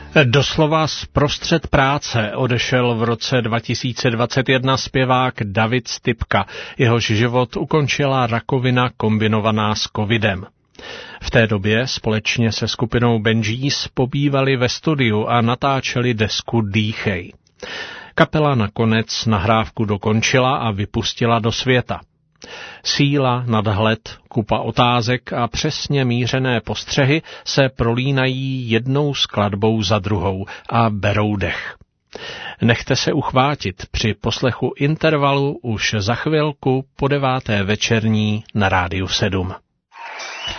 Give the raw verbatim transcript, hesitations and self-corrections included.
Doslova zprostřed práce odešel v roce dva tisíce dvacet jedna zpěvák David Stypka. Jehož život ukončila rakovina kombinovaná s covidem. V té době společně se skupinou Benjis pobývali ve studiu a natáčeli desku Dýchej. Kapela nakonec nahrávku dokončila a vypustila do světa. Síla, nadhled, kupa otázek a přesně mířené postřehy se prolínají jednou skladbou za druhou a berou dech. Nechte se uchvátit při poslechu Intervalu už za chvilku po deváté večerní na Rádiu sedm.